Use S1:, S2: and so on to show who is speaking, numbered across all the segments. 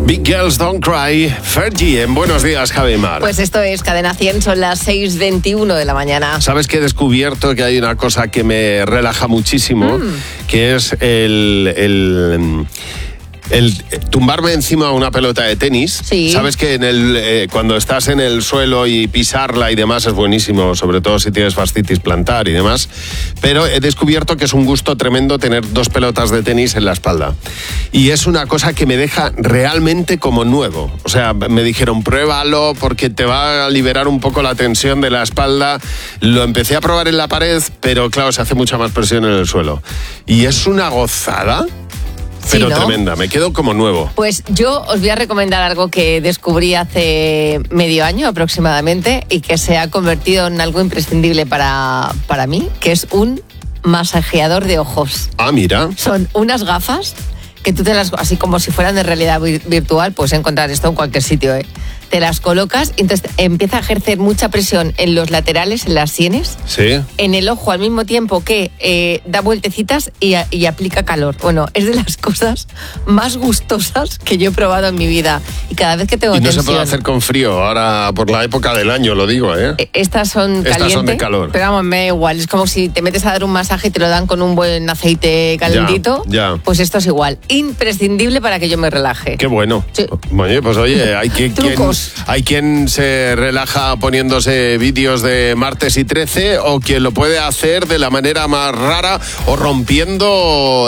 S1: Big Girls Don't Cry, Fergie, en Buenos Días, Javi Mar.
S2: Pues esto es Cadena 100, son las 6:21 de la mañana.
S1: ¿Sabes que he descubierto que hay una cosa que me relaja muchísimo? Que es el tumbarme encima de una pelota de tenis.
S2: Sí.
S1: Sabes que cuando estás en el suelo y pisarla y demás es buenísimo, sobre todo si tienes fascitis plantar y demás. Pero he descubierto que es un gusto tremendo tener 2 pelotas de tenis en la espalda. Y es una cosa que me deja realmente como nuevo. O sea, me dijeron, pruébalo porque te va a liberar un poco la tensión de la espalda. Lo empecé a probar en la pared, pero claro, se hace mucha más presión en el suelo. Y es una gozada. Pero
S2: sí, ¿no?
S1: Tremenda, me quedo como nuevo.
S2: Pues yo os voy a recomendar algo que descubrí hace medio año aproximadamente y que se ha convertido en algo imprescindible para mí, que es un masajeador de ojos.
S1: Ah, mira.
S2: Son unas gafas que tú te las, así como si fueran de realidad virtual, puedes encontrar esto en cualquier sitio, ¿eh? Te las colocas y entonces empieza a ejercer mucha presión en los laterales, en las sienes,
S1: Sí.
S2: en el ojo al mismo tiempo que da vueltecitas y aplica calor. Bueno, es de las cosas más gustosas que yo he probado en mi vida. Y cada vez que tengo
S1: Y no
S2: tensión...
S1: se puede hacer con frío, ahora por la época del año, lo digo, ¿eh?
S2: Estas son calientes.
S1: Estas son de calor.
S2: Pero vamos, me da igual. Es como si te metes a dar un masaje y te lo dan con un buen aceite calentito.
S1: Ya.
S2: Pues esto es igual. Imprescindible para que yo me relaje.
S1: Qué bueno.
S2: Sí.
S1: Oye, pues oye,
S2: Trucos.
S1: hay quien se relaja poniéndose vídeos de martes y 13 o quien lo puede hacer de la manera más rara o rompiendo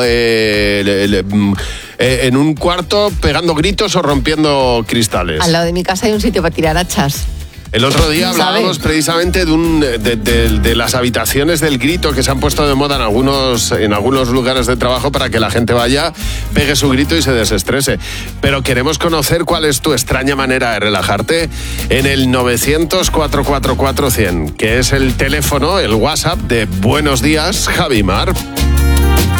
S1: en un cuarto, pegando gritos o rompiendo cristales.
S2: Al lado de mi casa hay un sitio para tirar hachas.
S1: El otro día hablábamos precisamente de las habitaciones del grito que se han puesto de moda en algunos lugares de trabajo para que la gente vaya, pegue su grito y se desestrese. Pero queremos conocer cuál es tu extraña manera de relajarte en el 900-444-100, que es el teléfono, el WhatsApp de Buenos Días, Javi Mar.